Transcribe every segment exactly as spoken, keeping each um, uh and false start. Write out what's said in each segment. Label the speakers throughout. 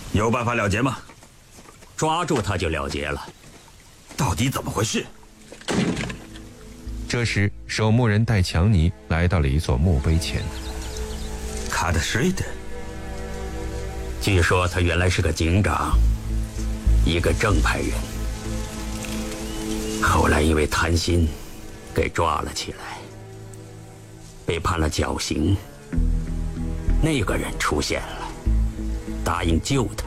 Speaker 1: 有办法了结吗？
Speaker 2: 抓住他就了结了。
Speaker 1: 到底怎么回事？
Speaker 3: 这时，守墓人戴强尼来到了一座墓碑前。
Speaker 1: 卡德睡的。
Speaker 2: 据说他原来是个警长，一个正派人，后来因为贪心给抓了起来，被判了绞刑。那个人出现了，答应救他。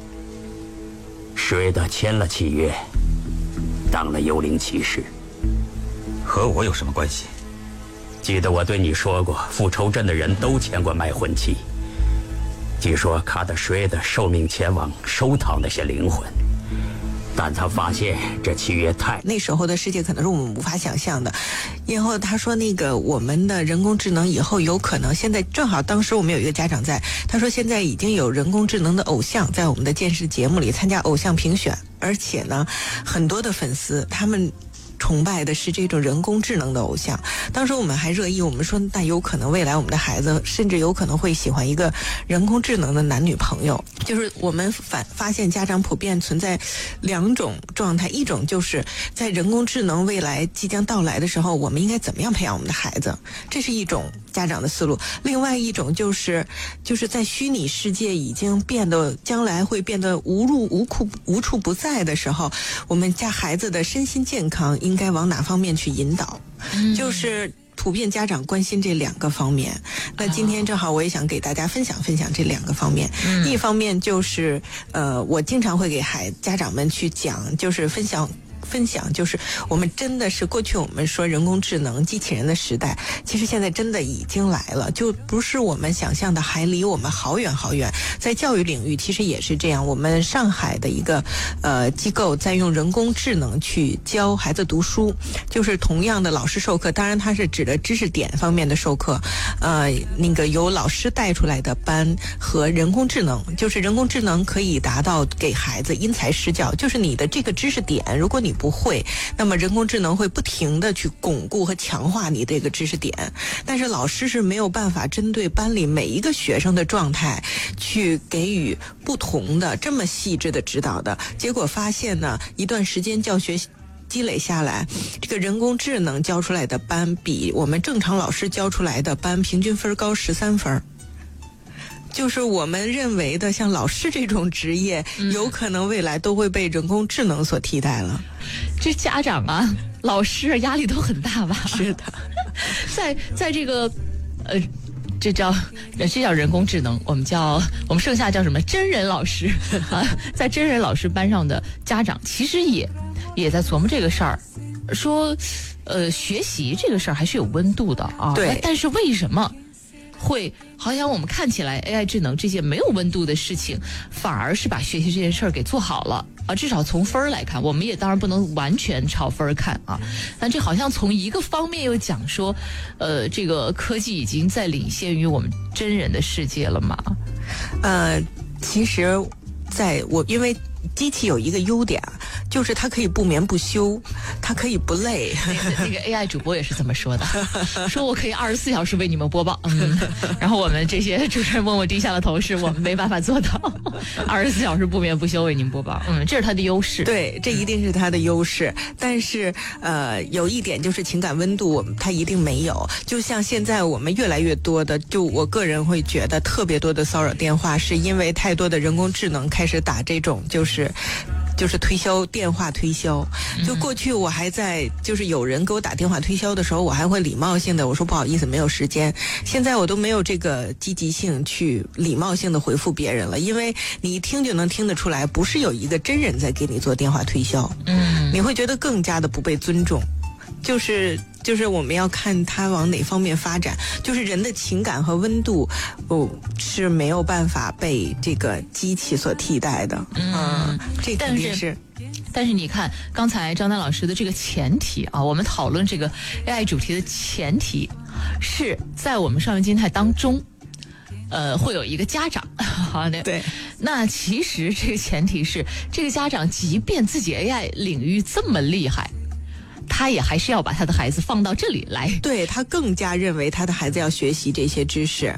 Speaker 2: 水德签了契约，当了幽灵骑士。
Speaker 1: 和我有什么关系？
Speaker 2: 记得我对你说过，复仇镇的人都签过卖魂契。据说卡德水德受命前往收讨那些灵魂，但他发现这契约太……
Speaker 4: 那时候的世界可能是我们无法想象的。然后他说那个我们的人工智能以后有可能，现在正好当时我们有一个家长在，他说现在已经有人工智能的偶像在我们的电视节目里参加偶像评选，而且呢很多的粉丝他们崇拜的是这种人工智能的偶像。当时我们还热议，我们说那有可能未来我们的孩子甚至有可能会喜欢一个人工智能的男女朋友。就是我们反发现家长普遍存在两种状态，一种就是在人工智能未来即将到来的时候，我们应该怎么样培养我们的孩子，这是一种家长的思路。另外一种就是就是在虚拟世界已经变得将来会变得无入无处无处不在的时候，我们家孩子的身心健康应该往哪方面去引导？嗯、就是普遍家长关心这两个方面。那今天正好我也想给大家分享分享这两个方面。嗯、一方面就是呃，我经常会给孩家长们去讲，就是分享。分享就是我们真的是过去我们说人工智能机器人的时代，其实现在真的已经来了，就不是我们想象的还离我们好远好远。在教育领域其实也是这样，我们上海的一个呃机构在用人工智能去教孩子读书，就是同样的老师授课，当然它是指的知识点方面的授课，呃那个由老师带出来的班和人工智能，就是人工智能可以达到给孩子因材施教，就是你的这个知识点如果你不会，那么人工智能会不停地去巩固和强化你这个知识点，但是老师是没有办法针对班里每一个学生的状态去给予不同的这么细致的指导的。结果发现呢，一段时间教学积累下来，这个人工智能教出来的班比我们正常老师教出来的班平均分高十三分。就是我们认为的像老师这种职业，嗯、有可能未来都会被人工智能所替代了。
Speaker 5: 这家长啊，老师压力都很大吧？
Speaker 4: 是的，
Speaker 5: 在在这个呃，这叫这叫人工智能，我们叫我们剩下叫什么真人老师啊？在真人老师班上的家长，其实也也在琢磨这个事儿，说呃，学习这个事儿还是有温度的啊。
Speaker 4: 对，
Speaker 5: 但是为什么会好像我们看起来 A I 智能这些没有温度的事情，反而是把学习这件事儿给做好了啊？至少从分儿来看，我们也当然不能完全朝分儿看啊。但这好像从一个方面又讲说，呃，这个科技已经在领先于我们真人的世界了嘛？
Speaker 4: 呃，其实在我因为机器有一个优点啊，就是它可以不眠不休，它可以不累。
Speaker 5: 那个那个 A I 主播也是这么说的，说我可以二十四小时为你们播报，嗯，然后我们这些主持人默默低下的同事，我们没办法做到二十四小时不眠不休为您播报，嗯，这是它的优势。
Speaker 4: 对，这一定是它的优势。但是呃，有一点就是情感温度，我们它一定没有。就像现在我们越来越多的，就我个人会觉得特别多的骚扰电话，是因为太多的人工智能开始打这种就是就是推销电话推销。就过去我还在就是有人给我打电话推销的时候，我还会礼貌性的我说不好意思没有时间。现在我都没有这个积极性去礼貌性的回复别人了，因为你一听就能听得出来不是有一个真人在给你做电话推销。嗯，你会觉得更加的不被尊重。就是就是我们要看它往哪方面发展，就是人的情感和温度哦是没有办法被这个机器所替代的。嗯，这肯定是。
Speaker 5: 但是你看刚才张丹老师的这个前提啊，我们讨论这个 A I 主题的前提是在我们少年金泰当中呃，会有一个家长，好的，
Speaker 4: 对。
Speaker 5: 那其实这个前提是，这个家长即便自己 A I 领域这么厉害，他也还是要把他的孩子放到这里来。
Speaker 4: 对，他更加认为他的孩子要学习这些知识。